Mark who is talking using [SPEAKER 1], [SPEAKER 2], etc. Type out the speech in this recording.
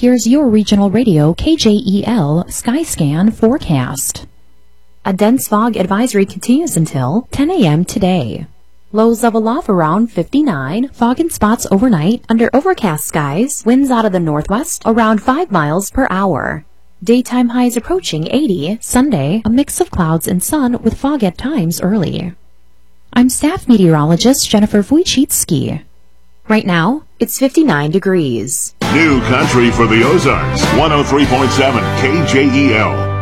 [SPEAKER 1] Here's your regional radio KJEL Skyscan forecast. A dense fog advisory continues until 10 a.m. today. Lows level off around 59, fog in spots overnight, under overcast skies, winds out of the northwest around 5 miles per hour. Daytime highs approaching 80, Sunday, a mix of clouds and sun with fog at times early. I'm staff meteorologist Jennifer Wojcicki. Right now, it's 59 degrees.
[SPEAKER 2] New country for the Ozarks, 103.7 KJEL.